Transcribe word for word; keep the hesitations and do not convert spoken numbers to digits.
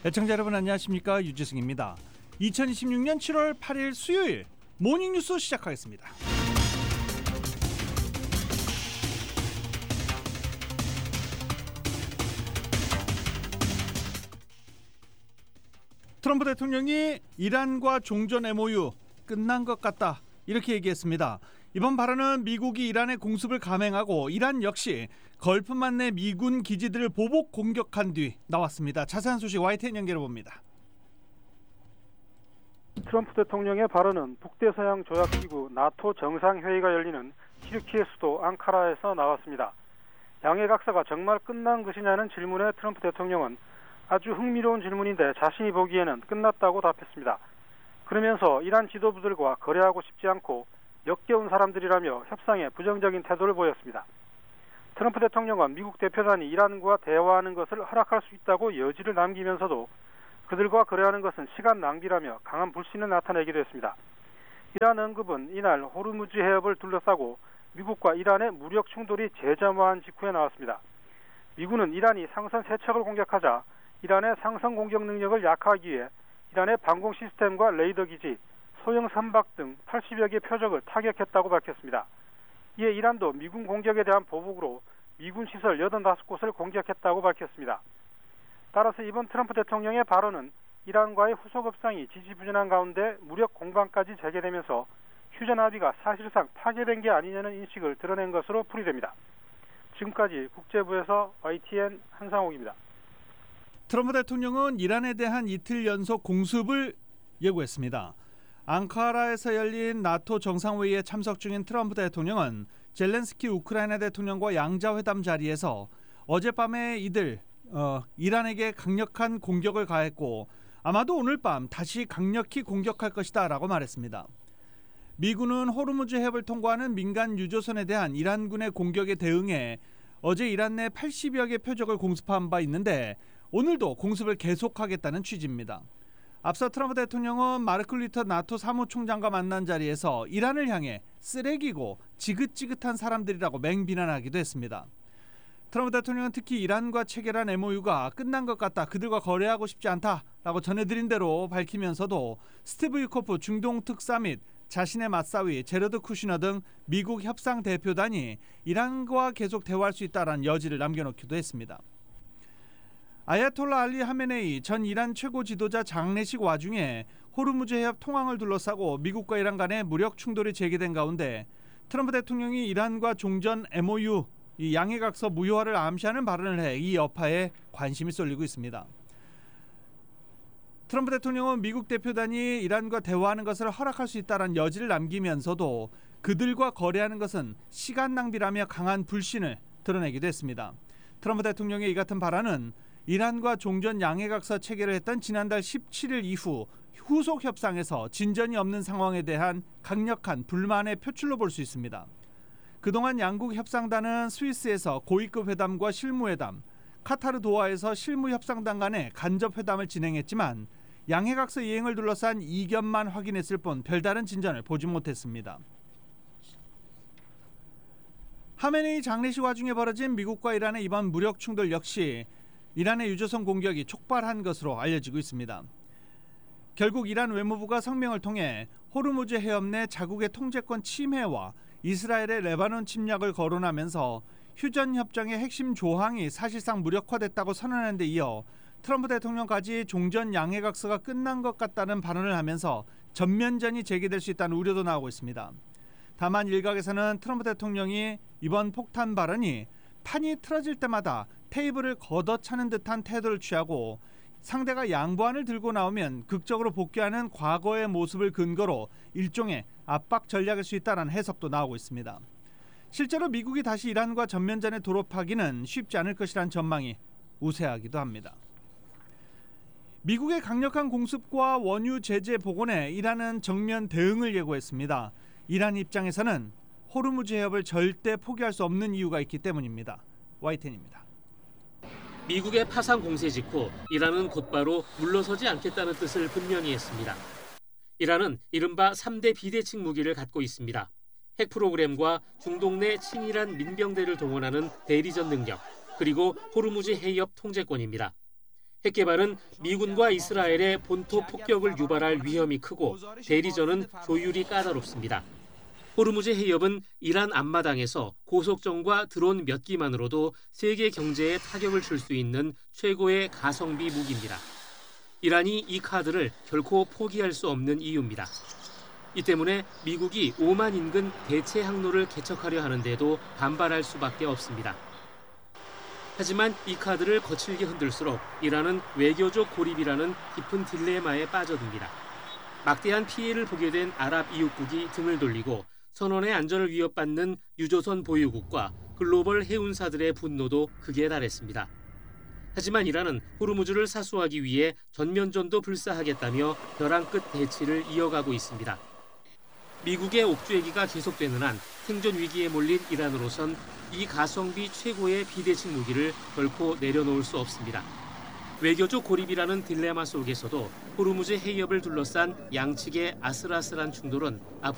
애청자 여러분 안녕하십니까, 유지승입니다. 이천이십육 년 칠월 팔일 수요일 모닝뉴스 시작하겠습니다. 트럼프 대통령이 이란과 종전 엠오유 끝난 것 같다, 이렇게 얘기했습니다. 이번 발언은 미국이 이란의 공습을 감행하고 이란 역시 걸프만 내 미군 기지들을 보복 공격한 뒤 나왔습니다. 자세한 소식 와이티엔 연결해봅니다. 트럼프 대통령의 발언은 북대서양 조약기구 나토 정상회의가 열리는 튀르키예 수도 앙카라에서 나왔습니다. 양해 각서가 정말 끝난 것이냐는 질문에 트럼프 대통령은 아주 흥미로운 질문인데 자신이 보기에는 끝났다고 답했습니다. 그러면서 이란 지도부들과 거래하고 싶지 않고 역겨운 사람들이라며 협상에 부정적인 태도를 보였습니다. 트럼프 대통령은 미국 대표단이 이란과 대화하는 것을 허락할 수 있다고 여지를 남기면서도 그들과 거래하는 것은 시간 낭비라며 강한 불신을 나타내기도 했습니다. 이란 언급은 이날 호르무즈 해협을 둘러싸고 미국과 이란의 무력 충돌이 재점화한 직후에 나왔습니다. 미군은 이란이 상선 세척을 공격하자 이란의 상선 공격 능력을 약화하기 위해 이란의 방공 시스템과 레이더 기지, 소형 선박 등 팔십여 개 표적을 타격했다고 밝혔습니다. 이에 이란도 미군 공격에 대한 보복으로 미군 시설 여든다섯 곳을 공격했다고 밝혔습니다. 따라서 이번 트럼프 대통령의 발언은 이란과의 후속 협상이 지지부진한 가운데 무력 공방까지 재개되면서 휴전 합의가 사실상 파괴된 게 아니냐는 인식을 드러낸 것으로 풀이됩니다. 지금까지 국제부에서 와이티엔 한상옥입니다. 트럼프 대통령은 이란에 대한 이틀 연속 공습을 예고했습니다. 앙카라에서 열린 나토 정상회의에 참석 중인 트럼프 대통령은 젤렌스키 우크라이나 대통령과 양자회담 자리에서 어젯밤에 이들 어, 이란에게 강력한 공격을 가했고 아마도 오늘 밤 다시 강력히 공격할 것이다 라고 말했습니다. 미군은 호르무즈 해협을 통과하는 민간 유조선에 대한 이란군의 공격에 대응해 어제 이란 내 팔십여 개 표적을 공습한 바 있는데 오늘도 공습을 계속하겠다는 취지입니다. 앞서 트럼프 대통령은 마르크 리터 나토 사무총장과 만난 자리에서 이란을 향해 쓰레기고 지긋지긋한 사람들이라고 맹비난하기도 했습니다. 트럼프 대통령은 특히 이란과 체결한 엠오유가 끝난 것 같다, 그들과 거래하고 싶지 않다라고 전해드린 대로 밝히면서도 스티브 위코프 중동 특사 및 자신의 맞사위 제러드 쿠시너 등 미국 협상 대표단이 이란과 계속 대화할 수 있다는 여지를 남겨놓기도 했습니다. 아야톨라 알리 하메네이 전 이란 최고 지도자 장례식 와중에 호르무즈 해협 통항을 둘러싸고 미국과 이란 간의 무력 충돌이 제기된 가운데 트럼프 대통령이 이란과 종전 엠오유 이 양해각서 무효화를 암시하는 발언을 해 이 여파에 관심이 쏠리고 있습니다. 트럼프 대통령은 미국 대표단이 이란과 대화하는 것을 허락할 수 있다는 여지를 남기면서도 그들과 거래하는 것은 시간 낭비라며 강한 불신을 드러내기도 했습니다. 트럼프 대통령의 이 같은 발언은 이란과 종전 양해각서 체결을 했던 지난달 십칠일 이후 후속 협상에서 진전이 없는 상황에 대한 강력한 불만의 표출로 볼 수 있습니다. 그동안 양국 협상단은 스위스에서 고위급 회담과 실무회담, 카타르 도하에서 실무협상단 간의 간접회담을 진행했지만 양해각서 이행을 둘러싼 이견만 확인했을 뿐 별다른 진전을 보지 못했습니다. 하메네이 장례식 와중에 벌어진 미국과 이란의 이번 무력 충돌 역시 이란의 유조선 공격이 촉발한 것으로 알려지고 있습니다. 결국 이란 외무부가 성명을 통해 호르무즈 해협 내 자국의 통제권 침해와 이스라엘의 레바논 침략을 거론하면서 휴전 협정의 핵심 조항이 사실상 무력화됐다고 선언한 데 이어 트럼프 대통령까지 종전 양해각서가 끝난 것 같다는 발언을 하면서 전면전이 제기될 수 있다는 우려도 나오고 있습니다. 다만 일각에서는 트럼프 대통령이 이번 폭탄 발언이 판이 틀어질 때마다 테이블을 걷어차는 듯한 태도를 취하고 상대가 양보안을 들고 나오면 극적으로 복귀하는 과거의 모습을 근거로 일종의 압박 전략일 수 있다는 해석도 나오고 있습니다. 실제로 미국이 다시 이란과 전면전에 돌입하기는 쉽지 않을 것이란 전망이 우세하기도 합니다. 미국의 강력한 공습과 원유 제재 복원에 이란은 정면 대응을 예고했습니다. 이란 입장에서는 호르무즈 해협을 절대 포기할 수 없는 이유가 있기 때문입니다. 와이텐입니다. 미국의 파상 공세 직후 이란은 곧바로 물러서지 않겠다는 뜻을 분명히 했습니다. 이란은 이른바 삼 대 비대칭 무기를 갖고 있습니다. 핵 프로그램과 중동 내 친이란 민병대를 동원하는 대리전 능력, 그리고 호르무즈 해협 통제권입니다. 핵 개발은 미군과 이스라엘의 본토 폭격을 유발할 위험이 크고 대리전은 조율이 까다롭습니다. 호르무즈 해협은 이란 앞마당에서 고속정과 드론 몇 기만으로도 세계 경제에 타격을 줄 수 있는 최고의 가성비 무기입니다. 이란이 이 카드를 결코 포기할 수 없는 이유입니다. 이 때문에 미국이 오만 인근 대체 항로를 개척하려 하는데도 반발할 수밖에 없습니다. 하지만 이 카드를 거칠게 흔들수록 이란은 외교적 고립이라는 깊은 딜레마에 빠져듭니다. 막대한 피해를 보게 된 아랍 이웃국이 등을 돌리고 선원의 안전을 위협받는 유조선 보유국과 글로벌 해운사들의 분노도 극에 달했습니다. 하지만 이란은 호르무즈를 사수하기 위해 전면전도 불사하겠다며 벼랑 끝 대치를 이어가고 있습니다. 미국의 옥죄기가 계속되는 한 생존 위기에 몰린 이란으로선 이 가성비 최고의 비대칭 무기를 결코 내려놓을 수 없습니다. 외교적 고립이라는 딜레마 속에서도 호르무즈 해협을 둘러싼 양측의 아슬아슬한 충돌은 앞으로